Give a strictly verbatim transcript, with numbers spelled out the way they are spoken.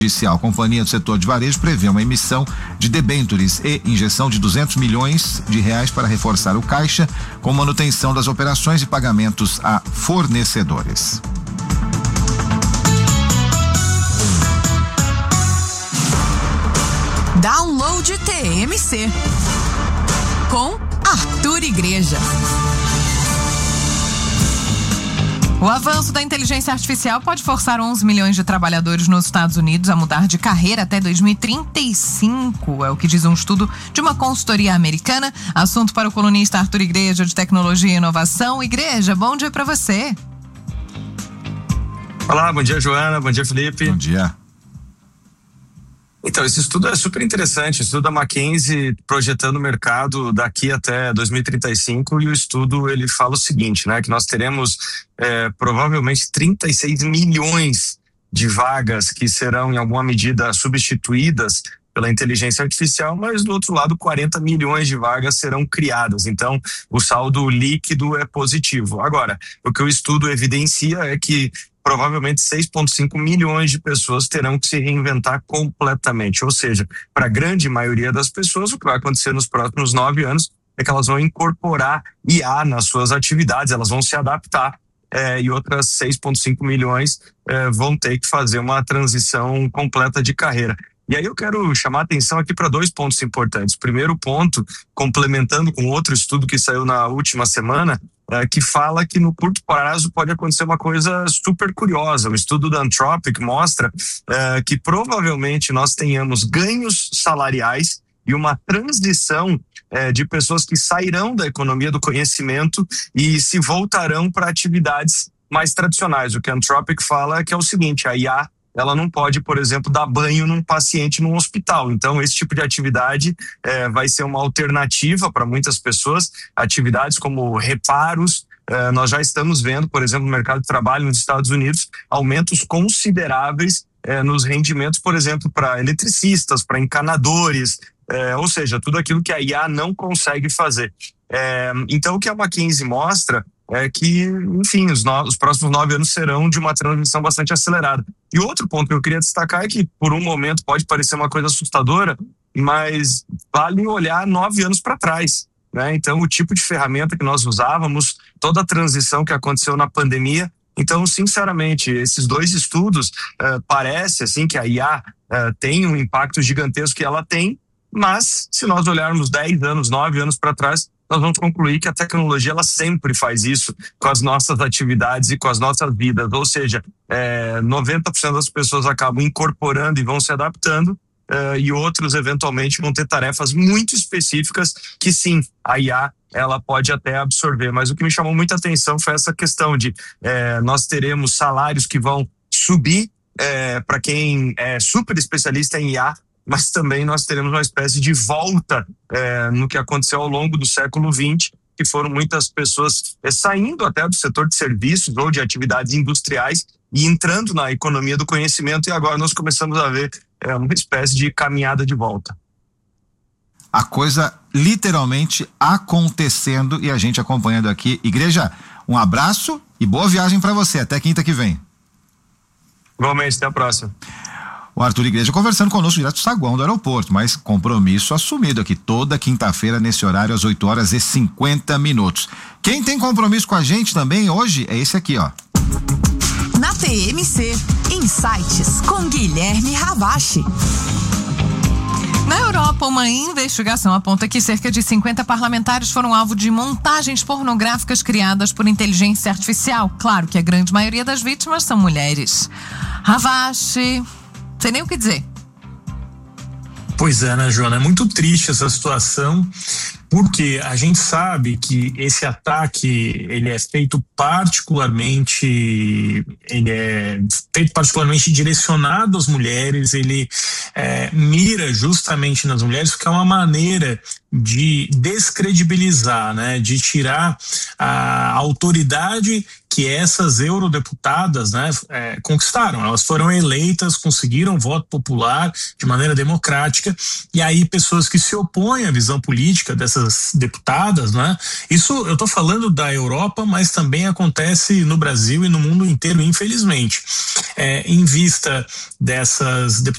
Judicial. A Companhia do Setor de Varejo prevê uma emissão de debêntures e injeção de duzentos milhões de reais para reforçar o caixa com manutenção das operações e pagamentos a fornecedores. Download T M C com Arthur Igreja. O avanço da inteligência artificial pode forçar onze milhões de trabalhadores nos Estados Unidos a mudar de carreira até dois mil e trinta e cinco, é o que diz um estudo de uma consultoria americana. Assunto para o colunista Arthur Igreja, de Tecnologia e Inovação. Igreja, bom dia para você. Olá, bom dia, Joana, bom dia, Felipe. Bom dia. Então, esse estudo é super interessante, o estudo da McKinsey projetando o mercado daqui até dois mil e trinta e cinco, e o estudo ele fala o seguinte, né, que nós teremos é, provavelmente trinta e seis milhões de vagas que serão em alguma medida substituídas pela inteligência artificial, mas do outro lado quarenta milhões de vagas serão criadas, então o saldo líquido é positivo. Agora, o que o estudo evidencia é que provavelmente seis vírgula cinco milhões de pessoas terão que se reinventar completamente. Ou seja, para a grande maioria das pessoas, o que vai acontecer nos próximos nove anos é que elas vão incorporar I A nas suas atividades, elas vão se adaptar, é, e outras seis vírgula cinco milhões é, vão ter que fazer uma transição completa de carreira. E aí eu quero chamar a atenção aqui para dois pontos importantes. Primeiro ponto, complementando com outro estudo que saiu na última semana, é, que fala que no curto prazo pode acontecer uma coisa super curiosa. O estudo da Anthropic mostra é, que provavelmente nós tenhamos ganhos salariais e uma transição é, de pessoas que sairão da economia do conhecimento e se voltarão para atividades mais tradicionais. O que a Anthropic fala é que é o seguinte, a I A ela não pode, por exemplo, dar banho num paciente num hospital. Então, esse tipo de atividade é, vai ser uma alternativa para muitas pessoas. Atividades como reparos, é, nós já estamos vendo, por exemplo, no mercado de trabalho nos Estados Unidos, aumentos consideráveis é, nos rendimentos, por exemplo, para eletricistas, para encanadores, é, ou seja, tudo aquilo que a I A não consegue fazer. É, então, o que a McKinsey mostra é que, enfim, os, no, os próximos nove anos serão de uma transição bastante acelerada. E outro ponto que eu queria destacar é que, por um momento, pode parecer uma coisa assustadora, mas vale olhar nove anos para trás, né? Então, o tipo de ferramenta que nós usávamos, toda a transição que aconteceu na pandemia. Então, sinceramente, esses dois estudos, uh, parece assim que a I A uh, tem um impacto gigantesco que ela tem, mas se nós olharmos dez anos, nove anos para trás, nós vamos concluir que a tecnologia ela sempre faz isso com as nossas atividades e com as nossas vidas, ou seja, é, noventa por cento das pessoas acabam incorporando e vão se adaptando, é, e outros eventualmente vão ter tarefas muito específicas que sim, a I A ela pode até absorver, mas o que me chamou muita atenção foi essa questão de é, nós teremos salários que vão subir é, para quem é super especialista em I A, mas também nós teremos uma espécie de volta é, no que aconteceu ao longo do século vinte, que foram muitas pessoas é, saindo até do setor de serviços ou de atividades industriais e entrando na economia do conhecimento, e agora nós começamos a ver é, uma espécie de caminhada de volta. A coisa literalmente acontecendo e a gente acompanhando aqui. Igreja, um abraço e boa viagem para você, até quinta que vem. Igualmente, até a próxima. O Arthur Igreja conversando conosco direto do saguão do aeroporto, mas compromisso assumido aqui toda quinta-feira nesse horário às oito horas e cinquenta minutos. Quem tem compromisso com a gente também hoje é esse aqui, ó. Na T M C, Insights com Guilherme Ravache. Na Europa, uma investigação aponta que cerca de cinquenta parlamentares foram alvo de montagens pornográficas criadas por inteligência artificial. Claro que a grande maioria das vítimas são mulheres. Ravache, sem nem o que dizer. Pois é, né, Joana? É muito triste essa situação, porque a gente sabe que esse ataque, ele é feito particularmente, ele é feito particularmente direcionado às mulheres, ele é, mira justamente nas mulheres, porque é uma maneira de descredibilizar, né, de tirar a autoridade que essas eurodeputadas, né, é, conquistaram. Elas foram eleitas, conseguiram voto popular de maneira democrática, e aí pessoas que se opõem à visão política dessas deputadas, né, isso eu estou falando da Europa, mas também acontece no Brasil e no mundo inteiro, infelizmente. É, em vista dessas deputadas